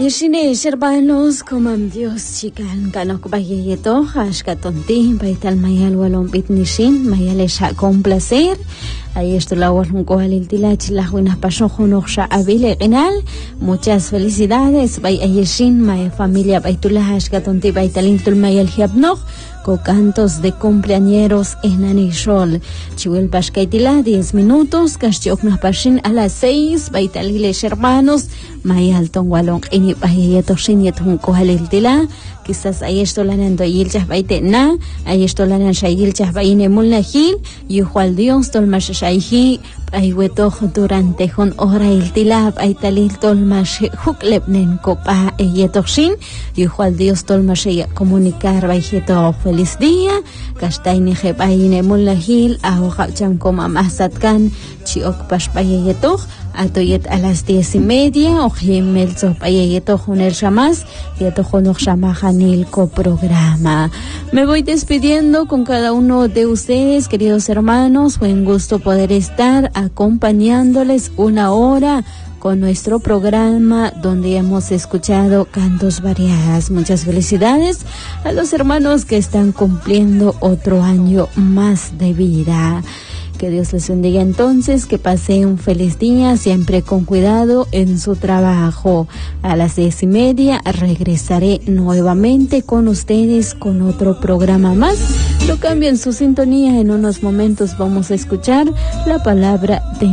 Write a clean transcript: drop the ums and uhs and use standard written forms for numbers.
Yeshine hermanos, comam Dios chican kanok bayeto, hashkatonti, baital mayal walom bitnishin, mayalesha con placer. Ahí esto la un coalil tilach la buenas pasojo noxa abile renal. Muchas felicidades, bay ayeshin, maya familia baitula hashkatonti baitalintul mayal hiabnog. Con cantos de cumpleañeros en Anishol. Chihuel Pashkaitila, 10 minutos. Kashtiokna Pashin a las 6. Baitaliles hermanos. Mayalton Walong. Eni Bayeto Shinyetun Kohaliltila. Quizás ahí esto la nando yilchas baite na. Ahí esto la nan shayilchas baine mulnahil. Yuhual Dios tolmash shayhi. Ayweto durante hon hora iltilab. Aitalil tolmash huklebnen copa eyetoshin. Yuhual Dios tolmash comunicar baijeto. Feliz día, Kashtaini Jebaine Mulahil, Ahocham Koma Masatkan, Chiok Pashpayeto, Atoyet a las 10:30, Ojimelzo Payeto Jonel Shamas, Yetojonok Shamahanil programa. Me voy despidiendo con cada uno de ustedes, queridos hermanos. Fue un gusto poder estar acompañándoles una hora con nuestro programa donde hemos escuchado cantos variadas. Muchas felicidades a los hermanos que están cumpliendo otro año más de vida. Que Dios les bendiga entonces, que pase un feliz día, siempre con cuidado en su trabajo. A las 10:30 regresaré nuevamente con ustedes con otro programa más. No cambien su sintonía, en unos momentos vamos a escuchar la palabra de